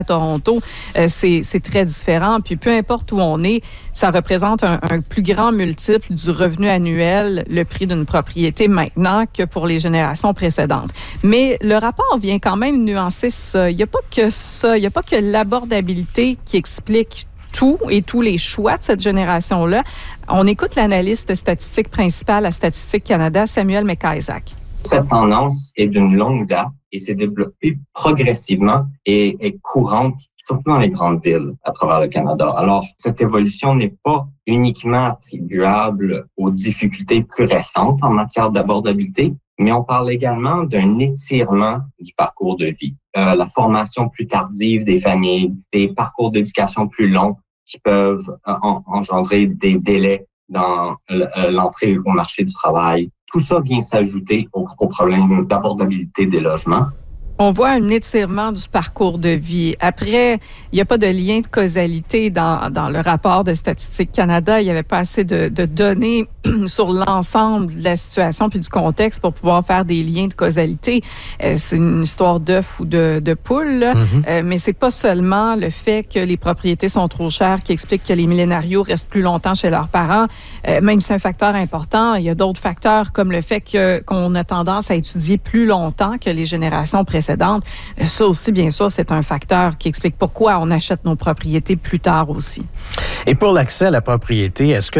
à Toronto, c'est très différent. Puis peu importe où on est, ça représente un plus grand multiple du revenu annuel, le prix d'une propriété maintenant que pour les générations précédentes. Mais le rapport vient quand même nuancer ça. Il n'y a pas que ça. Il n'y a pas que l'abordabilité qui explique tout et tous les choix de cette génération-là. On écoute l'analyste statistique principal à Statistique Canada, Samuel McIsaac. Cette tendance est d'une longue date et s'est développée progressivement et est courante, surtout dans les grandes villes à travers le Canada. Alors, cette évolution n'est pas uniquement attribuable aux difficultés plus récentes en matière d'abordabilité, mais on parle également d'un étirement du parcours de vie. La formation plus tardive des familles, des parcours d'éducation plus longs qui peuvent engendrer des délais dans l'entrée au marché du travail. Tout ça vient s'ajouter au problème d'abordabilité des logements. On voit un étirement du parcours de vie. Après, il n'y a pas de lien de causalité dans le rapport de Statistique Canada. Il n'y avait pas assez de données sur l'ensemble de la situation puis du contexte pour pouvoir faire des liens de causalité. C'est une histoire d'œuf ou de poule, là. Mais c'est pas seulement le fait que les propriétés sont trop chères qui explique que les millénarios restent plus longtemps chez leurs parents. Même si c'est un facteur important, il y a d'autres facteurs comme le fait qu'on a tendance à étudier plus longtemps que les générations précédentes. Ça aussi, bien sûr, c'est un facteur qui explique pourquoi on achète nos propriétés plus tard aussi. Et pour l'accès à la propriété, est-ce que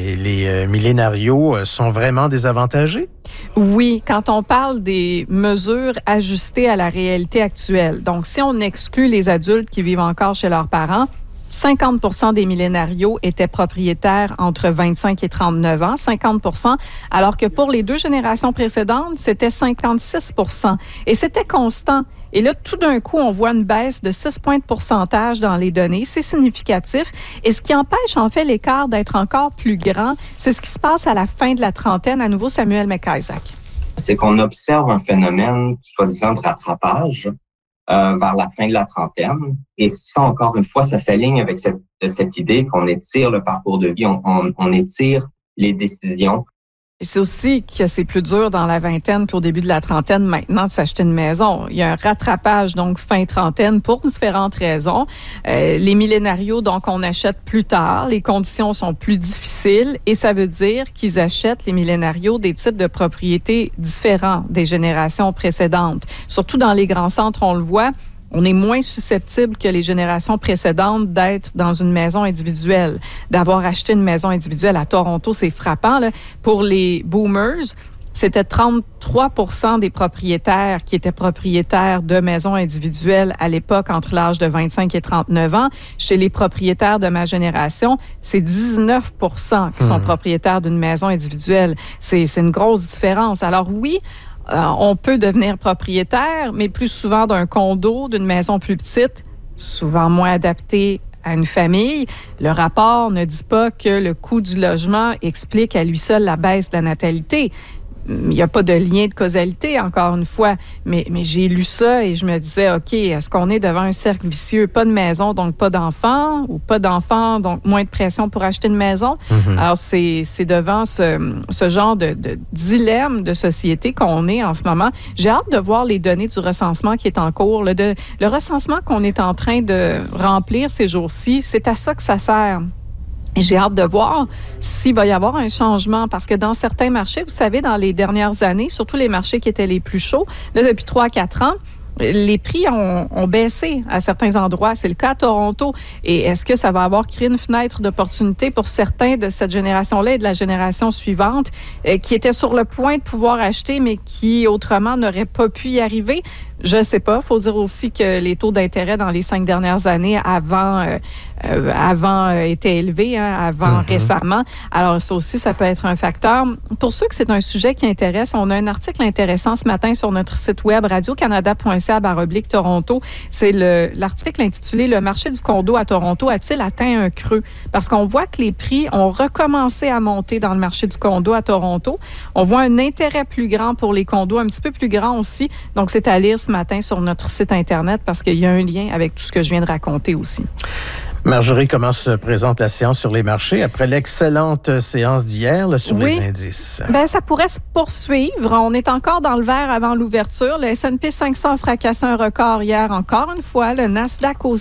les millénarios sont vraiment désavantagés? Oui, quand on parle des mesures ajustées à la réalité actuelle. Donc, si on exclut les adultes qui vivent encore chez leurs parents, 50% des millénarios étaient propriétaires entre 25 et 39 ans, 50%, alors que pour les deux générations précédentes, c'était 56%. Et c'était constant. Et là, tout d'un coup, on voit une baisse de 6 points de pourcentage dans les données. C'est significatif. Et ce qui empêche, en fait, l'écart d'être encore plus grand, c'est ce qui se passe à la fin de la trentaine. À nouveau, Samuel McIsaac. C'est qu'on observe un phénomène, soi-disant, de rattrapage vers la fin de la trentaine. Et ça, encore une fois, ça s'aligne avec cette idée qu'on étire le parcours de vie, on étire les décisions. Et c'est aussi que c'est plus dur dans la vingtaine puis au début de la trentaine maintenant de s'acheter une maison. Il y a un rattrapage, donc fin trentaine, pour différentes raisons. Les millénarios, donc on achète plus tard, les conditions sont plus difficiles et ça veut dire qu'ils achètent, les millénarios, des types de propriétés différents des générations précédentes. Surtout dans les grands centres, on le voit. On est moins susceptible que les générations précédentes d'être dans une maison individuelle, d'avoir acheté une maison individuelle. À Toronto, c'est frappant, là. Pour les boomers, c'était 33% des propriétaires qui étaient propriétaires de maisons individuelles à l'époque entre l'âge de 25 et 39 ans. Chez les propriétaires de ma génération, c'est 19% qui sont propriétaires d'une maison individuelle. C'est une grosse différence. Alors oui, on peut devenir propriétaire, mais plus souvent d'un condo, d'une maison plus petite, souvent moins adaptée à une famille. Le rapport ne dit pas que le coût du logement explique à lui seul la baisse de la natalité. Il n'y a pas de lien de causalité, encore une fois, mais j'ai lu ça et je me disais, OK, est-ce qu'on est devant un cercle vicieux? Pas de maison, donc pas d'enfants, ou pas d'enfants, donc moins de pression pour acheter une maison? Alors, c'est devant ce genre de dilemme de société qu'on est en ce moment. J'ai hâte de voir les données du recensement qui est en cours. Le recensement qu'on est en train de remplir ces jours-ci, c'est à ça que ça sert. Et j'ai hâte de voir s'il va y avoir un changement parce que dans certains marchés, vous savez, dans les dernières années, surtout les marchés qui étaient les plus chauds, là, depuis 3 à 4 ans, les prix ont baissé à certains endroits. C'est le cas à Toronto. Et est-ce que ça va avoir créé une fenêtre d'opportunité pour certains de cette génération-là et de la génération suivante qui étaient sur le point de pouvoir acheter, mais qui autrement n'auraient pas pu y arriver? Je ne sais pas. Il faut dire aussi que les taux d'intérêt dans les 5 dernières années avant étaient élevés, récemment. Alors, ça aussi, ça peut être un facteur. Pour ceux que c'est un sujet qui intéresse, on a un article intéressant ce matin sur notre site web radiocanada.ca/Toronto. C'est l'article intitulé « Le marché du condo à Toronto a-t-il atteint un creux? » Parce qu'on voit que les prix ont recommencé à monter dans le marché du condo à Toronto. On voit un intérêt plus grand pour les condos, un petit peu plus grand aussi. Donc, c'est à lire ce matin sur notre site Internet parce qu'il y a un lien avec tout ce que je viens de raconter aussi. Marjorie, comment se présente la séance sur les marchés après l'excellente séance d'hier là, sur les indices? Bien, ça pourrait se poursuivre. On est encore dans le vert avant l'ouverture. Le S&P 500 a fracassé un record hier encore une fois. Le Nasdaq aussi.